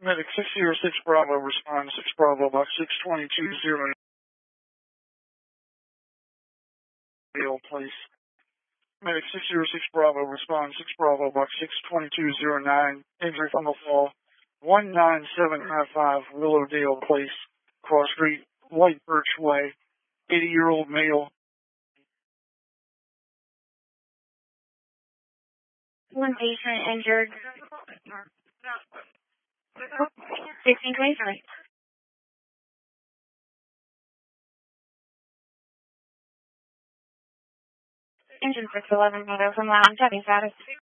Medic 606 Bravo, respond 6 Bravo, box 6220. Deal, please. Medic 606 Bravo, respond 6 Bravo, box 62209. Injury from the fall. 19755 Willowdale Place, Cross Street, White Birch Way. 80-year-old male. One patient injured. 1623. Engine 611, Meadow from Lounge, heavy status.